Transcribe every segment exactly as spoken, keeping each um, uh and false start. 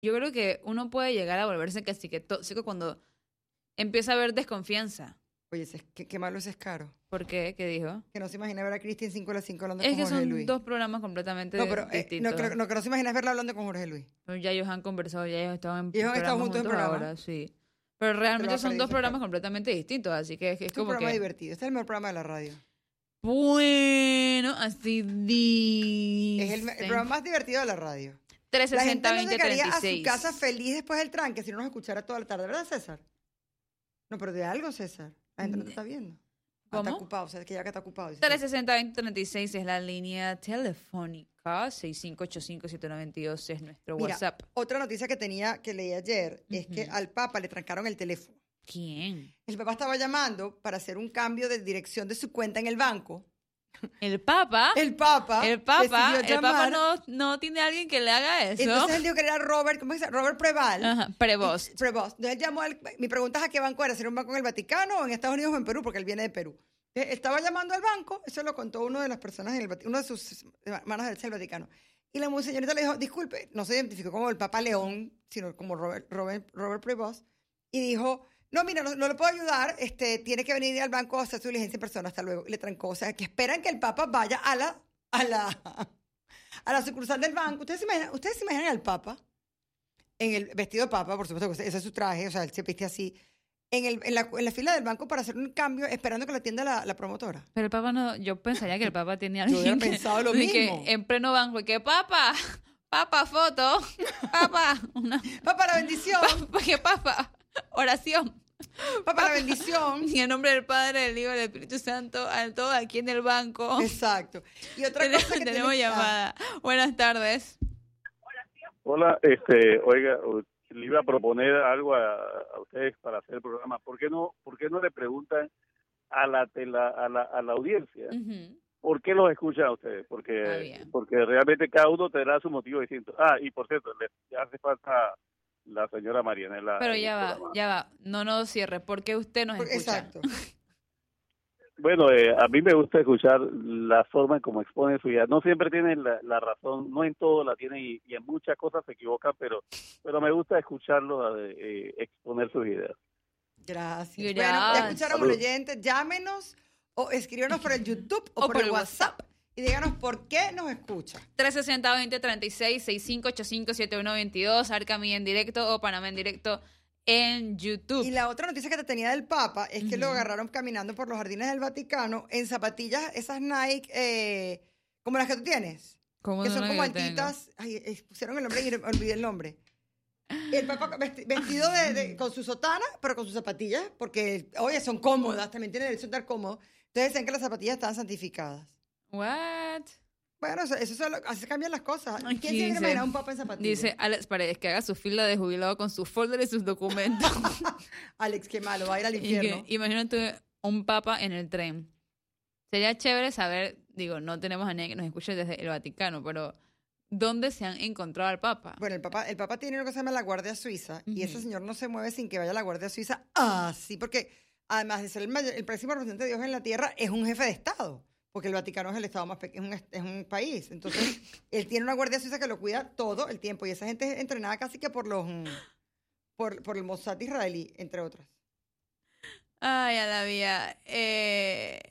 Yo creo que uno puede llegar a volverse casi que tóxico cuando empieza a haber desconfianza. Oye, ese, qué, qué malo ese es Caro. ¿Por qué? ¿Qué dijo? Que no se imagina ver a Cristian cinco a las cinco hablando Es con que Jorge son Luis. dos programas completamente No, pero eh, distintos. no, creo- no, que no se imagina verla hablando con Jorge Luis. Pero ya ellos han conversado, ya ellos estaban en Ellos han estado programas juntos en juntos programa. ahora, sí. Pero Se realmente lo ha son perdido dos ese programas Caro. completamente distintos, así que es, es Es un como programa que... divertido. Este es el mejor programa de la radio. Bueno, así dice. Es el, el programa más divertido de la radio. La trescientos gente sesenta, no veinte, llegaría treinta y a su seis. casa feliz después del tranque si no nos escuchara toda la tarde, ¿verdad, César? No, pero de algo, César. La gente no te está viendo. Ah, está ¿Cómo? ocupado, o sea, es que ya que está ocupado. dice. trescientos sesenta, veinte, treinta y seis es la línea telefónica. seis cinco ocho cinco, siete nueve dos es nuestro Mira, WhatsApp. otra noticia que tenía, que leí ayer, es que Ujú. al Papa le trancaron el teléfono. ¿Quién? El Papa estaba llamando para hacer un cambio de dirección de su cuenta en el banco. ¿El Papa? El Papa El Papa, decidió el Papa llamar. no, no tiene alguien que le haga eso. Entonces él dijo que era Robert, ¿cómo se dice? Robert Preval. Ajá, Prevost. Y- Prevost. Entonces él llamó al, mi pregunta es a qué banco era, si era un banco en el Vaticano o en Estados Unidos o en Perú, porque él viene de Perú. Entonces, estaba llamando al banco, eso lo contó uno de las personas en el Vaticano, uno de sus hermanos del Vaticano. Y la señorita le dijo, disculpe, no se identificó como el Papa León, sino como Robert, Robert, Robert Prevost, y dijo, no, mira, no, no le puedo ayudar, este, tiene que venir al banco a hacer su diligencia en persona, hasta luego. Y le trancó, o sea, que esperan que el Papa vaya a la, a la, a la sucursal del banco. ¿Ustedes se imaginan, ustedes se imaginan al Papa en el vestido de Papa, por supuesto, que ese es su traje, o sea, él se viste así, en, el, en, la, en la fila del banco para hacer un cambio, esperando que lo atienda la, la promotora? Pero el Papa no, yo pensaría que el Papa tiene Yo alguien hubiera que, pensado lo de mismo. que en pleno banco y que Papa, Papa foto, Papa, una, Papa, la bendición. Papa, que Papa, oración. Papa, la bendición. Y en nombre del Padre, del Hijo y del Espíritu Santo, al todo aquí en el banco. Exacto. Y otra Tenemos, cosa que tenemos tiene- llamada. Buenas tardes. Hola, este, oiga, le iba a proponer algo a, a ustedes para hacer el programa. ¿Por qué no, por qué no le preguntan a la, tela, a la, a la audiencia Ujú. por qué los escuchan a ustedes? Ah, Porque, bien. porque realmente cada uno tendrá su motivo distinto. Ah, y por cierto, le hace falta la señora Marianela. Pero en el ya va, programa. ya va. No nos cierre. ¿Por qué usted nos Porque- escucha? Exacto. Bueno, eh, a mí me gusta escuchar la forma en cómo expone su idea. No siempre tienen la, la razón, no en todo la tienen y, y en muchas cosas se equivocan, pero pero me gusta escucharlo eh, exponer sus ideas. Gracias. Gracias. Bueno, ya escucharon al Salud. oyente. Llámenos o escríbanos por el YouTube o, O por, por el el WhatsApp y díganos por qué nos escucha. trescientos sesenta, veinte, treinta y seis, sesenta y cinco ochenta y cinco, setenta y uno veintidós, Arcami en directo o Panamá en directo en YouTube. Y la otra noticia que te tenía del Papa es que lo Ujú. agarraron caminando por los jardines del Vaticano en zapatillas, esas Nike, eh, como las que tú tienes, ¿Cómo que no son la como que yo tengo? altitas. Ay, eh, pusieron el nombre y olvidé el nombre. El Papa vesti- vestido de, de- con su sotana, pero con sus zapatillas, porque, oye, son cómodas, también tiene derecho a estar cómodo. Entonces decían que las zapatillas estaban santificadas. What? Bueno, eso, eso es lo- así cambian las cosas. Aquí ¿Quién se quiere dice- imaginar un Papa en zapatillas? Dice Alex Paredes que haga su fila de jubilado con su folder y sus documentos. Alex, qué malo, va a ir al Y infierno. que, imagínate un papa en el tren. Sería chévere saber, digo, no tenemos a nadie que nos escuche desde el Vaticano, pero ¿dónde se han encontrado al papa? Bueno, el Papa, el Papa tiene lo que se llama la Guardia Suiza y ese Ujú. señor no se mueve sin que vaya la Guardia Suiza así, porque además de ser el, mayor- el próximo representante de Dios en la tierra, es un jefe de Estado, porque el Vaticano es el Estado más pequeño, es un, est- es un país. Entonces, él tiene una Guardia Suiza que lo cuida todo el tiempo y esa gente es entrenada casi que por los mm, por, por el Mossad israelí, entre otras. Ay, a la vía. Eh,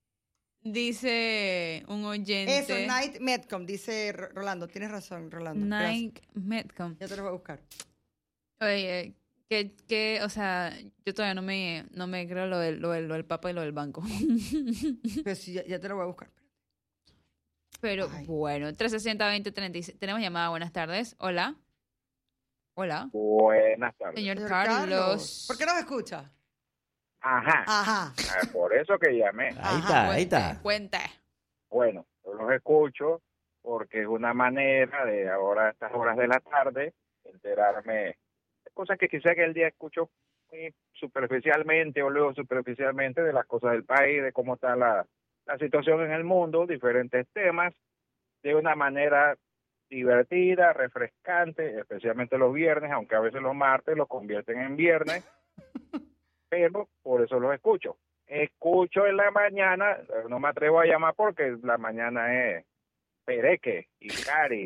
dice un oyente. Eso, Night Medcom, dice R- Rolando. Tienes razón, Rolando. Gracias. Nike Metcom. Ya te lo voy a buscar. Oye, que, que, o sea, yo todavía no me, no me creo lo del, lo, del, lo del papa y lo del banco. Pero sí, ya, ya te lo voy a buscar. Pero Ay. bueno, trescientos sesenta, veinte, treinta y seis. Tenemos llamada, buenas tardes. Hola. Hola. Buenas tardes. Señor, Señor Carlos. ¿Por qué nos escucha? Ajá, Ajá. ah, por eso que llamé. Ahí Ajá, está, ahí está. Cuente. Bueno, yo los escucho porque es una manera de ahora a estas horas de la tarde enterarme de cosas que quizá que el día escucho muy superficialmente o luego superficialmente de las cosas del país, de cómo está la, la situación en el mundo, diferentes temas, de una manera divertida, refrescante, especialmente los viernes, aunque a veces los martes los convierten en viernes, pero por eso los escucho. Escucho en la mañana, eh, no me atrevo a llamar porque la mañana es Pereque y Cari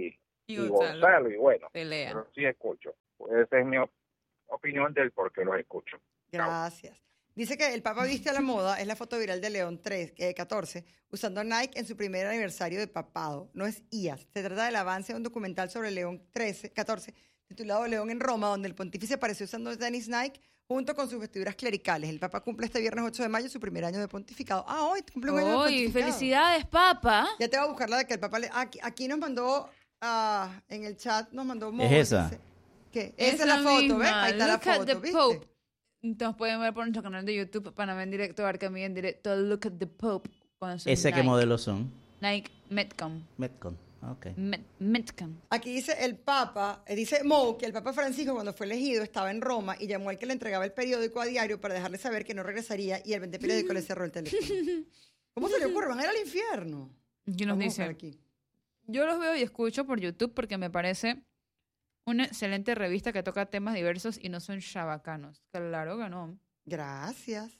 Y y Gonzalo. Gonzalo, y bueno, Pelea. pero sí escucho. Pues esa es mi op- opinión del por qué los escucho. Gracias. Dice que el Papa viste a la moda, es la foto viral de León tres, eh, catorce, usando Nike en su primer aniversario de papado. No es I A S. Se trata del avance de un documental sobre León trece, catorce, titulado León en Roma, donde el pontífice apareció usando tenis Nike junto con sus vestiduras clericales. El Papa cumple este viernes ocho de mayo su primer año de pontificado. Ah, hoy cumple un año de ¡Uy, pontificado. felicidades, Papa! Ya te voy a buscar la de que el Papa le... Aquí, aquí nos mandó, ah, en el chat, nos mandó... Mo, ¿Es esa? dice- ¿Qué? Esa es la foto, ¿ves? Ahí está la Look at foto, the ¿viste? Pope. Nos pueden ver por nuestro canal de YouTube, Panamá en directo, Arcamí en directo, Look at the Pope. Con su ¿Ese qué Nike. modelos son? Nike Metcon. Metcon. Ok. Met- Metcon. Aquí dice el Papa, eh, dice Mo, que el Papa Francisco cuando fue elegido estaba en Roma y llamó al que le entregaba el periódico a diario para dejarle saber que no regresaría y el vende periódico le cerró el teléfono. ¿Cómo se le ocurre? Van a ir al infierno. ¿Qué nos Vamos a buscar dice? aquí. Yo los veo y escucho por YouTube porque me parece una excelente revista que toca temas diversos y no son chabacanos. Claro que no. Gracias.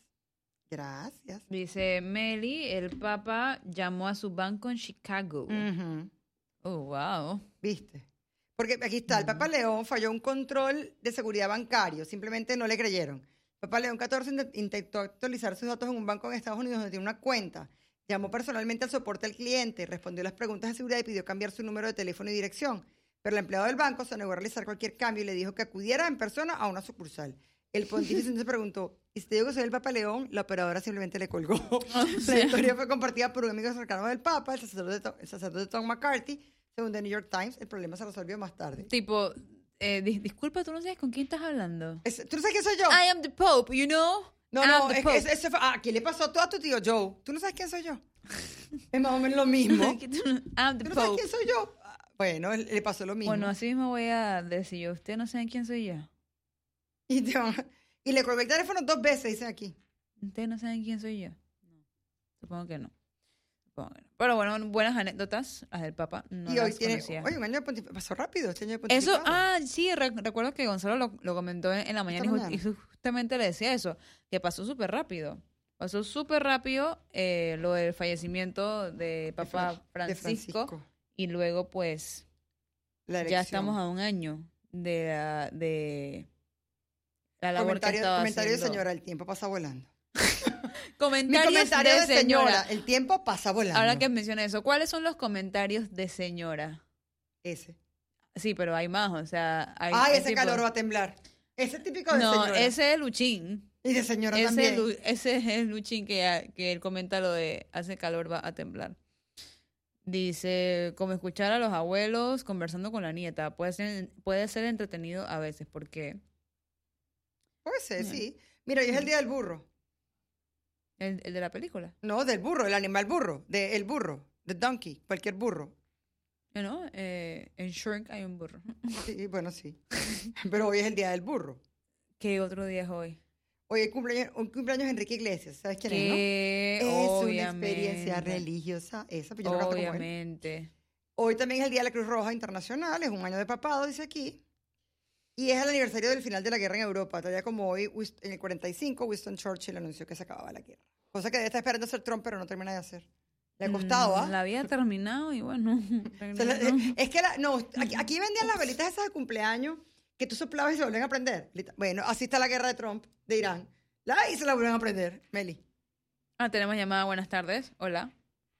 Gracias. Dice Meli, el Papa llamó a su banco en Chicago. Ujú. Oh, wow. ¿Viste? Porque aquí está, el Papa León falló un control de seguridad bancario, simplemente no le creyeron. Papa León catorce int- intentó actualizar sus datos en un banco en Estados Unidos donde tiene una cuenta. Llamó personalmente al soporte al cliente, respondió las preguntas de seguridad y pidió cambiar su número de teléfono y dirección. Pero el empleado del banco se negó a realizar cualquier cambio y le dijo que acudiera en persona a una sucursal. El pontífice entonces preguntó, ¿y si te digo que soy el Papa León? La operadora simplemente le colgó. La historia fue compartida por un amigo cercano del Papa, el sacerdote, Tom- el sacerdote Tom McCarthy. Según The New York Times, el problema se resolvió más tarde. Tipo, eh, dis- disculpa, ¿tú no sabes con quién estás hablando? Es- ¿Tú no sabes quién soy yo? I am the Pope, you know? No, I'm no, the es que Pope. ese- ese fue- ah, ¿qué le pasó a tu, a tu tío Joe? ¿Tú no sabes quién soy yo? Es más o menos lo mismo. I'm ¿Tú the no sabes Pope. quién soy yo? Ah, Bueno, él- le pasó lo mismo. Bueno, así mismo voy a decir yo. ¿Ustedes no saben quién soy yo? Y, te van- y le colgó el teléfono dos veces, dicen aquí. ¿Ustedes no saben quién soy yo? No. Supongo que no. Supongo que no. Pero bueno, buenas anécdotas, las del Papa. No y hoy las tiene, conocía. oye, un año de pontificado. Pasó rápido este año de Eso, pontificado. ah, sí, re- recuerdo que Gonzalo lo, lo comentó en, en la mañana y, ju- mañana. y justamente le decía eso, que pasó súper rápido. Pasó súper rápido eh, lo del fallecimiento de Papa De Francisco, Francisco. y luego pues La ya elección. estamos a un año de la, de la labor que Comentario, estaba comentario de haciendo. señora, el tiempo pasa volando. Mi Comentarios comentario de, señora. el tiempo pasa volando. Ahora que menciona eso, ¿cuáles son los comentarios de señora? Ese. Sí, pero hay más, o sea... Hay, Ay, hay ese tipo- calor va a temblar. Ese es típico de No, señora. ese es Luchín. Y de señora Ese, también. Lu- ese es el Luchín que, que él comenta lo de hace calor, va a temblar. Dice, como escuchar a los abuelos conversando con la nieta. Puede ser, puede ser entretenido a veces, porque Puede ser, Bueno. sí. Mira, hoy es el día del burro. el, el de la película, No, del burro, el animal burro. De el burro. The donkey, cualquier burro. ¿no? Eh, en Shrek hay un burro. Sí, bueno, sí. Pero hoy es el día del burro. ¿Qué otro día es hoy? Hoy es cumpleaños, un cumpleaños Enrique Iglesias. ¿Sabes quién es, no? Que Es una obviamente, experiencia religiosa. Esa, pues yo no canto como él. obviamente. Hoy también es el Día de la Cruz Roja Internacional, es un año de papado, dice aquí. Y es el aniversario del final de la guerra en Europa. Todavía como hoy, Wis- en el cuarenta y cinco, Winston Churchill anunció que se acababa la guerra. Cosa que debe estar esperando hacer Trump, pero no termina de hacer. Le ha costado, ¿ah? Mm, La había terminado y bueno. Se la- terminó. es que la- no, aquí, aquí vendían las velitas esas de cumpleaños que tú soplabas y se volvían a prender. Lita- Bueno, así está la guerra de Trump, de Irán. La y se la volvieron a prender, Meli. Ah, tenemos llamada. Buenas tardes. Hola.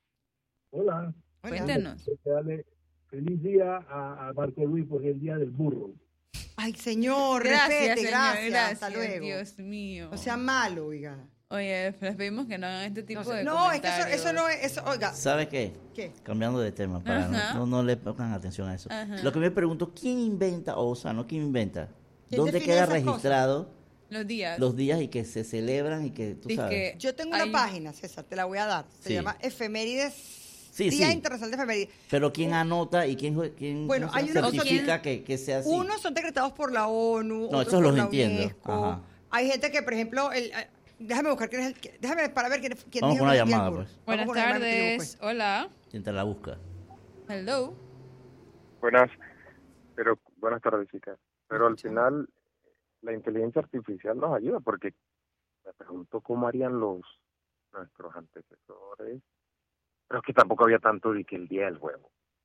Hola, Hola. Cuéntenos. quiero darle feliz día a, a Marco Luis porque es el día del burro. Ay, señor, Gracias, respete, señor, gracias, gracias. hasta luego. Dios mío. No sea malo, oiga. Oye, les pedimos que no hagan este tipo No, sé- de no, es que eso, comentarios. eso no es, eso, oiga, ¿Sabe qué? ¿qué? Cambiando de tema, para Ajá. no, no, no le pongan atención a eso. Ajá. Lo que me pregunto, ¿quién inventa, o sea, no quién inventa? ¿Quién ¿Dónde define queda esas cosas? registrado Los días. los días y que se celebran y que tú Dizque sabes? Yo tengo una hay- página, César, te la voy a dar. Se Sí. llama Efemérides, Sí, Día sí. Internacional de Efemérides. Pero ¿quién anota y quién, jue- quién Bueno, cómo se hay llama? unos que son- certifica que, que sea así? Unos son decretados por la ONU, No, otros esos los por la entiendo. UNESCO. Ajá. Hay gente que, por ejemplo, el, eh, déjame buscar quién es el, que- déjame para ver quién, quién Vamos dijo con una que es el llamada, burro. pues. Vamos Buenas con una llamada que te tardes. Hola. ¿Quién te la busca? Hello. Buenas, pero buenas tardes, chicas. Pero al Escuchamos. final la inteligencia artificial nos ayuda porque me pregunto cómo harían los nuestros antecesores. Pero es que tampoco había tanto de que el día del huevo.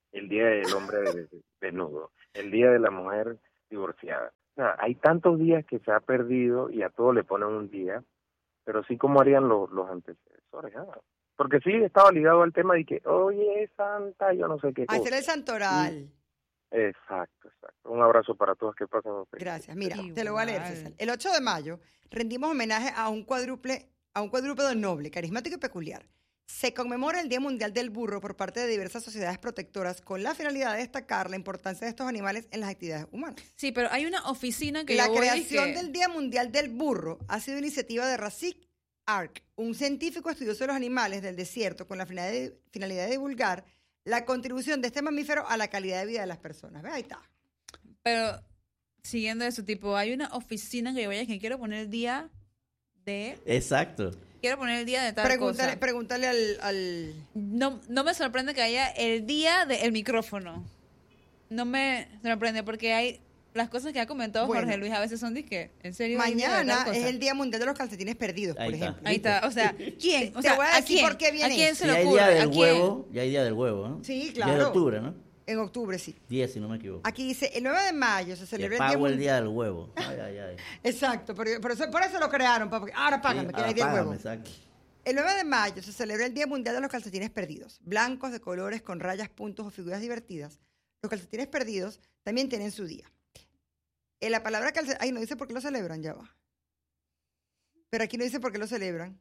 el Día del Hombre de- de- Desnudo, el Día de la Mujer Divorciada. O sea, hay tantos días que se ha perdido y a todo le ponen un día, pero sí como harían los, los antecesores. ah. Porque sí estaba ligado al tema de que, oye, Santa, yo no sé qué A cosa. hacer el santoral. Exacto, exacto. Un abrazo para todos que pasan. Gracias. Mira, Igual. te lo voy a leer, César. El ocho de mayo rendimos homenaje a un cuádruple, a un cuadrúpedo noble, carismático y peculiar. Se conmemora el Día Mundial del Burro por parte de diversas sociedades protectoras con la finalidad de destacar la importancia de estos animales en las actividades humanas. Sí, pero hay una oficina que La yo voy y creación que- del Día Mundial del Burro ha sido iniciativa de Rafik Ark, un científico estudioso de los animales del desierto con la finalidad de, finalidad de divulgar la contribución de este mamífero a la calidad de vida de las personas. ¿Ves? Ahí está. Pero siguiendo eso, tipo, hay una oficina que yo vaya que quiero poner el día de... Exacto. Quiero poner el día de tal Pregúntale, cosa. pregúntale al, al- No, no me sorprende que haya el día del micrófono. No me sorprende porque hay... Las cosas que ha comentado Bueno. Jorge Luis a veces son de que, ¿en serio? hay día de tal Mañana es cosa? el Día Mundial de los Calcetines Perdidos, por Ahí está. ejemplo. Ahí está, o sea, ¿quién? Te- O te sea, voy a ¿a decir quién? por qué viene ¿A quién eso. se Si le hay ocurre? día ¿A del quién? huevo, ya hay día del huevo, ¿no? Sí, diez de claro. octubre, ¿no? En octubre, sí. diez, si no me equivoco. Aquí dice, el nueve de mayo se Le celebra el Día pago el Mundial. día del huevo. Ay, ay, ay. Exacto, por, por eso, por eso lo crearon, papá. Ahora págame, Sí, que ahora hay Día del págame, huevo. exacto. El nueve de mayo se celebra el Día Mundial de los Calcetines Perdidos. Blancos, de colores, con rayas, puntos o figuras divertidas. Los calcetines perdidos también tienen su día. En la palabra calcetín... Ay, no dice por qué lo celebran, ya va. Pero aquí no dice por qué lo celebran.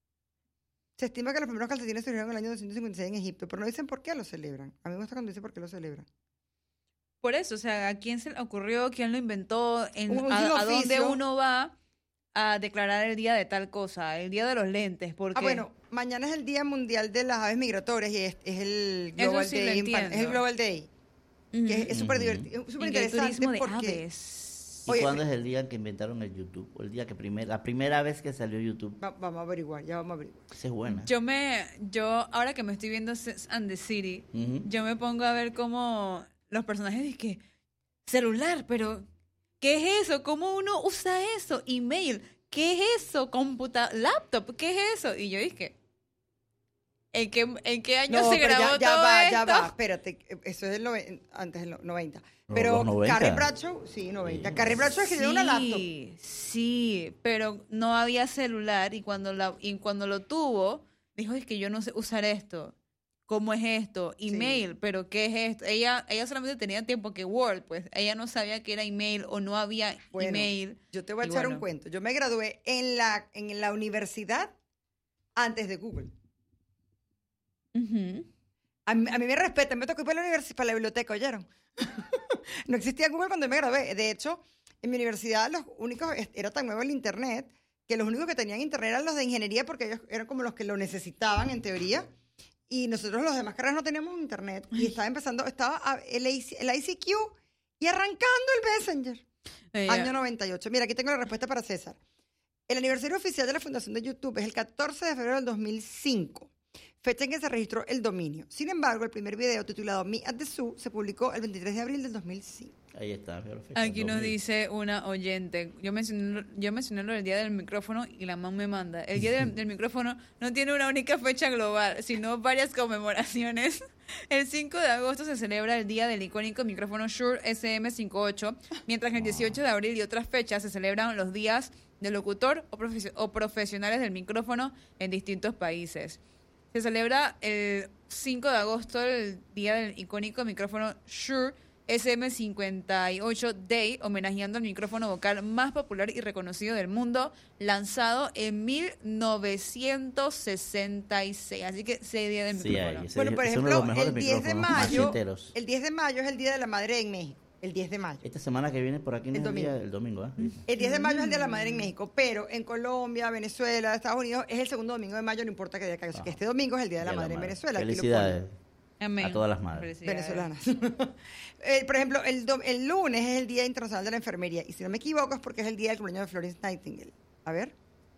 Se estima que los primeros calcetines surgieron en el año doscientos cincuenta y seis en Egipto, pero no dicen por qué lo celebran. A mí me gusta cuando dice por qué lo celebran. Por eso, o sea, ¿a quién se le ocurrió? ¿Quién lo inventó? En, Un- un a, sin a dónde oficio. uno va a declarar el día de tal cosa? El día de los lentes, porque... Ah, bueno, mañana es el Día Mundial de las Aves Migratorias y es, es el Eso Global sí lo Day. en pa- entiendo. Es el Global Day. Ujú. Que es- es súper Ujú. divertido, súper En que el interesante turismo de porque... aves. ¿Y Oye, cuándo es el día que inventaron el YouTube? O el día que primer, la primera vez que salió YouTube. Va- vamos a averiguar, ya vamos a averiguar. Esa es buena. Yo me, yo ahora que me estoy viendo Sex and the City, Ujú. yo me pongo a ver cómo los personajes dicen que celular, pero ¿qué es eso? ¿Cómo uno usa eso? Email, ¿qué es eso? Computa, laptop, ¿qué es eso? Y yo dije, ¿en qué, en qué año No, se pero grabó ya, ya todo va, esto? ya va, espérate, eso es del noven- antes del noventa. No, Pero los noventa. Carrie Bradshaw, sí, noventa. Sí. Carrie Bradshaw escribió una laptop. Sí, sí, pero no había celular y cuando, la, y cuando lo tuvo, dijo, es que yo no sé usar esto. ¿Cómo es esto? Email, pero ¿qué es esto? Ella, ella solamente tenía tiempo que Word, pues ella no sabía que era email o no había Bueno, email. Yo te voy a Y echar bueno. un cuento. Yo me gradué en la, en la universidad antes de Google. Ujú. A mí, a mí me respetan, me tocó ir para la, universi- para la biblioteca, ¿oyeron? No existía Google cuando yo me gradué. De hecho, en mi universidad los únicos, era tan nuevo el Internet, que los únicos que tenían Internet eran los de ingeniería, porque ellos eran como los que lo necesitaban, en teoría. Y nosotros los demás carreras no teníamos Internet. Y estaba empezando, estaba a- el, I C el I C Q y arrancando el Messenger. Ella- Año noventa y ocho. Mira, aquí tengo la respuesta para César. El aniversario oficial de la fundación de YouTube es el catorce de febrero del dos mil cinco, fecha en que se registró el dominio. Sin embargo, el primer video titulado Me at the Zoo se publicó el veintitrés de abril del dos mil cinco. Ahí está. veo la fecha, Aquí nos dos mil. dice una oyente, yo mencioné, yo mencioné lo del día del micrófono y la mamá me manda, el día del, del micrófono no tiene una única fecha global, sino varias conmemoraciones. El cinco de agosto se celebra el día del icónico micrófono Shure S M cincuenta y ocho, mientras que el dieciocho de abril y otras fechas se celebran los días del locutor o, profes- o profesionales del micrófono en distintos países. Se celebra el cinco de agosto el día del icónico micrófono Shure S M cincuenta y ocho Day, homenajeando al micrófono vocal más popular y reconocido del mundo, lanzado en mil novecientos sesenta y seis. Así que ese día del Sí, micrófono. ahí, ese Bueno, es- por es uno de los ejemplo, mejores el diez de micrófonos mayo, macheteros. el diez de mayo es el Día de la Madre en México. El diez de mayo. Esta semana que viene por aquí no El es el día domingo. el domingo, ¿ah? El diez de mayo es el Día de la Madre en México, pero en Colombia, Venezuela, Estados Unidos es el segundo domingo de mayo, no importa qué día caiga. Así que este domingo es el Día de la Día Madre en Venezuela. aquí lo Felicidades Amén. a todas las madres. Felicidades. venezolanas. Eh, por ejemplo, el, dom- el lunes es el Día Internacional de la Enfermería. Y si no me equivoco es porque es el día del cumpleaños de Florence Nightingale. A ver.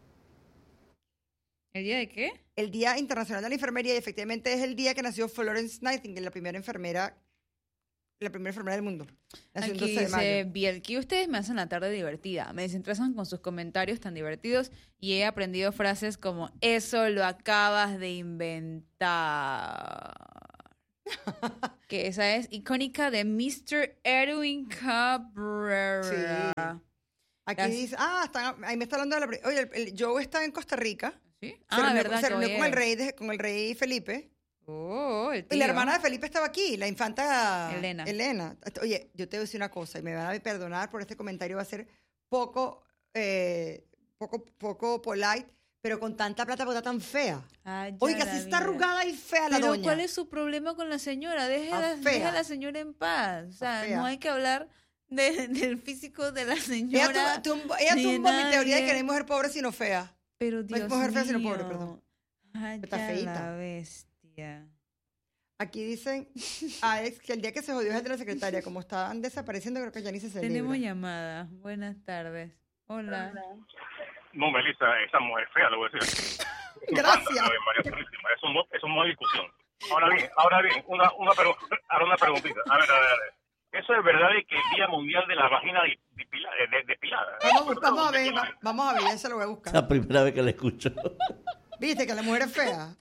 ¿El día de qué? El Día Internacional de la Enfermería y efectivamente es el día que nació Florence Nightingale, la primera enfermera, la primera enfermera del mundo. Nació el Aquí doce de mayo. dice Bielki, ustedes me hacen la tarde divertida, me desentrazan con sus comentarios tan divertidos y he aprendido frases como eso lo acabas de inventar. Que esa es icónica de mister Edwin Cabrera. Sí. Aquí Las- dice, ah, están, ahí me está hablando de la... pri- Oye, el, el Joe está en Costa Rica. ¿Sí? Se Ah, reunió, verdad se que reunió hoy con el es. rey de- con el rey Felipe. Oh, el Y tío. la hermana de Felipe estaba aquí, la infanta Elena. Elena. Oye, yo te voy a decir una cosa y me van a perdonar por este comentario, va a ser poco, eh, poco, poco polite, pero con tanta plata, porque está tan fea. Ay, ya Oiga, la si está vida. arrugada y fea la Pero doña. ¿cuál es su problema con la señora? Deje Está a, fea. deje a la señora en paz. O sea, Está fea. no hay que hablar de- del físico de la Ella, señora. tum- tum- ella ni de tumba mi teoría de nadie. que no hay mujer pobre sino fea. Pero No hay Dios mujer fea sino mío. pobre, perdón. Ay, Está ya feíta. la bestia. Aquí dicen, Alex, que el día que se jodió es el de la secretaria. Como estaban desapareciendo, creo que ya ni se celebra. Tenemos llamada. Buenas tardes. Hola. No, Melissa, esa mujer fea, le voy a decir. Gracias. Ave María Purísima, Eso no, eso no hay discusión. Ahora bien, ahora bien, una, una, pero, ahora una preguntita. A ver, a ver, a ver. ¿Eso es verdad de que el Día Mundial de la Vagina depilada? De, de, depilada? Vamos, vamos a ver, va- vamos a ver, ya se lo voy a Es buscar. la primera vez que la escucho. ¿Viste que la mujer es fea?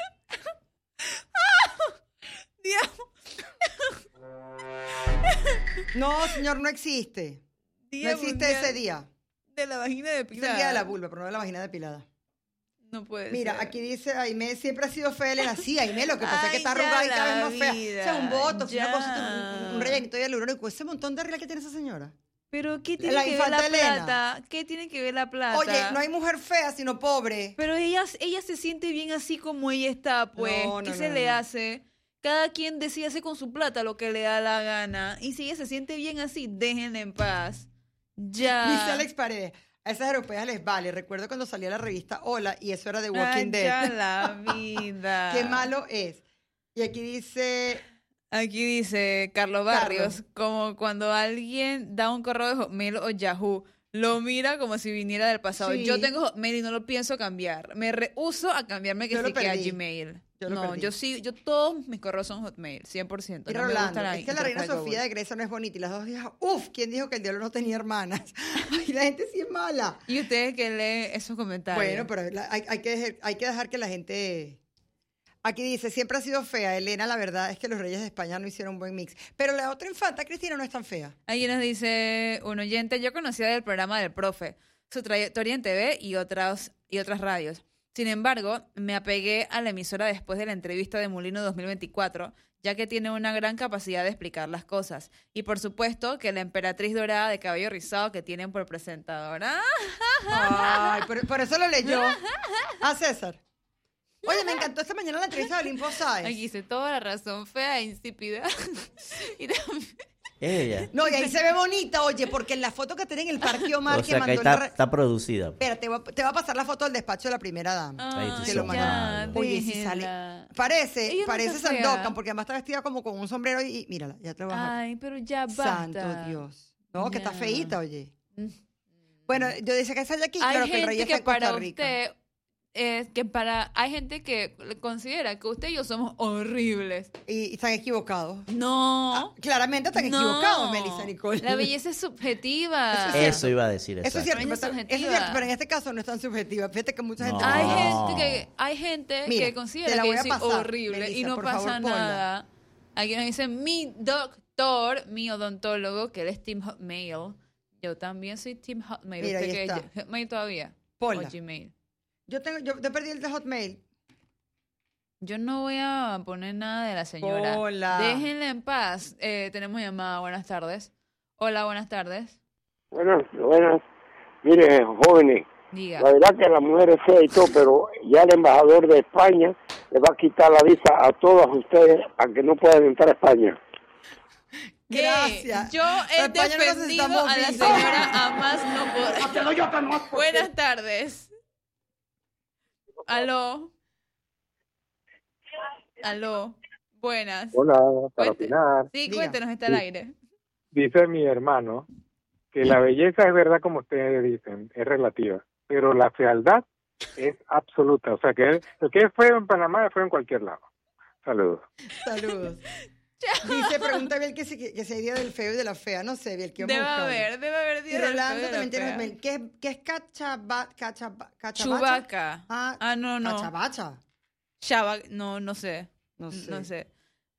Dios, No, señor, no existe. No Día existe Mundial ese día. de la vagina Es depilada. el día de la vulva, pero no de la vagina depilada. No puede Mira, ser. aquí dice, Aimé siempre ha sido fea, Elena. Sí, Aimé, lo que pasa es que Ay, está ya arrugada y cada la vez más fea. vida, O sea, un botox, una ya. cosa, un, un rellenito hialurónico. Ese montón de reglas que tiene esa señora. Pero ¿qué tiene La que ver infanta la Elena. plata? ¿Qué tiene que ver la plata? Oye, no hay mujer fea, sino pobre. Pero ella, ella se siente bien así como ella está, pues. No, no, ¿Qué no, se no, le no. hace? Cada quien decide hacer con su plata lo que le da la gana. Y si ella se siente bien así, déjenla en paz. Ya. Dice Alex Paredes. A esas europeas les vale. Recuerdo cuando salía la revista Hola y eso era de Walking Ay, Dead. ya la vida. Qué malo es. Y aquí dice, Aquí dice Carlos Barrios, como cuando alguien da un correo de Hotmail o Yahoo, lo mira como si viniera del pasado. Sí. Yo tengo Hotmail y no lo pienso cambiar. Me rehúso a cambiarme que Yo lo sí que a perdí. Gmail. Yo lo no, perdí. yo sí, yo todos mis correos son Hotmail, cien por ciento. mira No me Rolando, gustan ahí, es que la reina Internet Sofía de Grecia no es bonita. Y las dos hijas, uff, ¿quién dijo que el diablo no tenía hermanas? Ay, la gente sí es mala. Y ustedes que leen esos comentarios. Bueno, pero la- hay, hay que dejar, hay que dejar que la gente... Aquí dice, siempre ha sido fea. Elena, la verdad es que los reyes de España no hicieron un buen mix. Pero la otra infanta, Cristina, no es tan fea. Ahí nos dice un oyente, yo conocía del programa del profe, su trayectoria en T V y otras, y otras radios. Sin embargo, me apegué a la emisora después de la entrevista de Mulino dos mil veinticuatro, ya que tiene una gran capacidad de explicar las cosas. Y por supuesto que la emperatriz dorada de cabello rizado que tienen por presentadora. Ay, por, por eso lo leyó. A César. Oye, me encantó esta mañana la entrevista de Olimpo Sáez. Aquí dice toda la razón, fea e insípida. Y también- Ella. No, y ahí se ve bonita, oye, porque en la foto que tiene en el Parque Omar O que sea que mandó ahí el re- está, está producida. Espera, te va, te va a pasar la foto del despacho de la primera dama. Ahí tú Ay, Que lo somos ya, malos. Oye, si sale. déjenla. Parece, Ella no parece está fea. Sandokan, porque además está vestida como con un sombrero y, y mírala, ya te lo vas a Ay, pero ya basta. Santo Dios. No, que está Ya. feíta, oye. Mm. Bueno, yo decía que esa de aquí, Hay claro que el rey gente está que en Costa para Rica. usted, eh, que para, hay gente que considera que usted y yo somos horribles. Y, y están equivocados. No. Claramente están no. equivocados, Melissa Nicole. La belleza es subjetiva. Eso es Eso iba a decir. Eso es cierto, También es pero, eso es subjetiva. cierto, pero en este caso no es tan subjetiva. Fíjate que mucha gente... No. Hay No. gente que, hay gente Mira, que te considera la que voy yo a soy pasar, horrible y Melissa, no por pasa favor, ponla. nada. Aquí nos dice mi doctor, mi odontólogo, que él es Team Hotmail. Yo también soy Team Hotmail. Mira, ¿Usted ahí qué es? está. Hotmail todavía. Ponla. O Gmail. Yo, tengo, yo, yo perdí el de Hotmail. Yo no voy a poner nada de la señora. Hola. Déjenla en paz. Eh, tenemos llamada. Buenas tardes. Hola, buenas tardes. Buenas, buenas. Mire, jóvenes, Diga. la verdad que la mujer es fea y todo, pero ya el embajador de España le va a quitar la visa a todas ustedes a que no puedan entrar a España. ¿Qué? Gracias. Yo he España no defendido necesitamos a la visa. señora a más no poder. Buenas tardes. Aló. Aló. Buenas. Hola, para Cuente. opinar. Sí, Diga. cuéntenos, está al aire. Dice mi hermano que la belleza es verdad como ustedes dicen, es relativa, pero la fealdad es absoluta. O sea, que el, el que es feo en Panamá es feo en cualquier lado. Saludos. Saludos. Dice, pregunta Biel que si, que si hay día del feo y de la fea. No sé, Biel, ¿qué vamos Debe a buscar? haber, debe haber Y día del Rolando feo y de la también tiene fea. Hotmail. ¿Qué, es- qué es cachaba, cachaba, cachabacha? Chubaca. Ah, Ah, no, no. Cachabacha. Chava, no, no sé. No sé. No sé.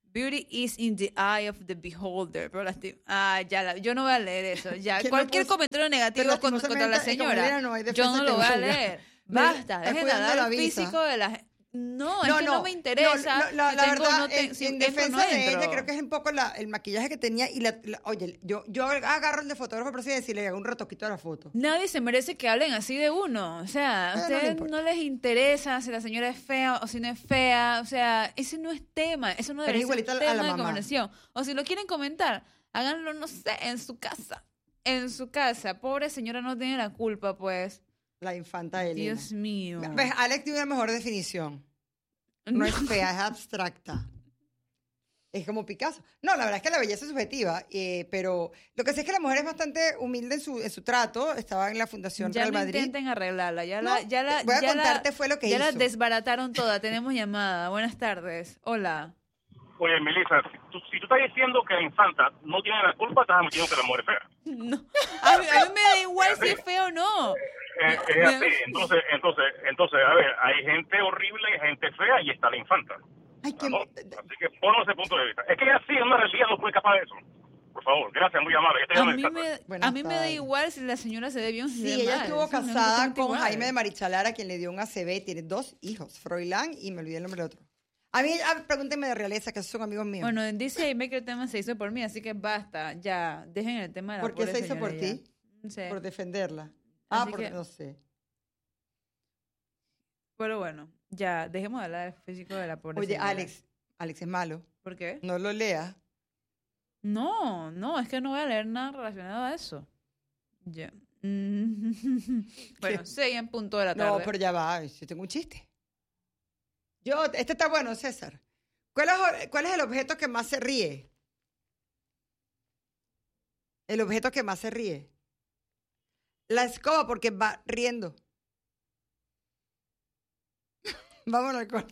Beauty is in the eye of the beholder. Pero la estoy- ah, ya, la- yo no voy a leer eso. Ya, ¿Quién no cualquier puso? comentario negativo Pero con- contra la lastimosamente, como señora, mira, no hay yo defensa no que lo voy a valga. leer. Mira, Basta, está dejen de cuidando hablar la el visa. físico de la gente. No, es No, que no, no, me interesa. no, la, si la tengo o verdad, no te- en, si en entro o defensa no de ella, entro. creo que es un poco la, el maquillaje que tenía y la, la- oye, yo, yo agarro el de fotógrafo presidencia y le hago un retoquito a la foto. Nadie se merece que hablen así de uno. O sea, a Eh, no le ustedes importa. no les interesa si la señora es fea o si no es fea. O sea, ese no es tema. Eso no Pero debería es igualita ser a la tema de mamá. conversación. O si lo quieren comentar, háganlo, no sé, en su casa. En su casa. Pobre señora no tiene la culpa, pues. La infanta Elena. Dios mío. ¿Ves? Alex tiene una mejor definición. No es fea, es abstracta. Es como Picasso. No, la verdad es que la belleza es subjetiva, eh, pero lo que sé es que la mujer es bastante humilde en su, en su trato. Estaba en la Fundación Ya Real no Madrid. intenten arreglarla. Ya No, la, ya la, voy a ya la- contarte fue lo que ya la hizo. desbarataron toda. Tenemos llamada. Buenas tardes. Hola. Oye, Melissa, si tú, si tú estás diciendo que la infanta no tiene la culpa, estás admitiendo que la mujer es fea. No. A mí, a mí me da igual si es feo o no. Es, es así. Entonces, entonces, entonces, a ver, hay gente horrible, hay gente fea y está la infanta. Ay, qué- ¿no? Así que ponlo ese punto de vista. Es que ella sí, en una realidad no puede escapar de eso. Por favor, gracias, muy amable. Este ya A me mí, encanta. me, Buenas a mí me da tardes. igual si la señora se ve bien o si se Sí, ve ella mal. estuvo Eso me da casada exactamente con igual. Jaime de Marichalar, a quien le dio un A C V. Tiene dos hijos, Froilán y me olvidé el nombre del otro. A mí, ah, pregúntenme de realeza, que esos son amigos míos. Bueno, dice Jaime que el tema se hizo por mí, así que basta, ya, dejen el tema de la ¿Por qué pobre se hizo por señora ti? ya. No sé, Por defenderla. Ah, Así porque que- no sé. pero bueno, ya, dejemos de hablar del físico de la pobre Oye, señora. Alex, Alex es malo. ¿Por qué? No lo leas. No, no, es que no voy a leer nada relacionado a eso. Ya. Mm. Bueno, seis en punto de la tarde. No, pero ya va, yo tengo un chiste. Yo, este está bueno, César. ¿Cuál es, ¿Cuál es el objeto que más se ríe? El objeto que más se ríe. La escoba, porque va riendo. Vámonos al corte.